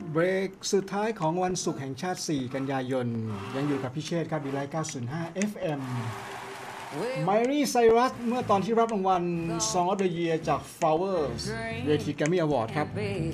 เบรกสุดท้ายของวันศุกร์แห่งชาติ 4 กันยายนยังอยู่กับพี่เชษฐ์ครับดีไลท์905 FM ไมรี่ไซรัสเมื่อตอนที่รับรางวัล Song of the Year จาก Flowers เวที Grammy Award ครับ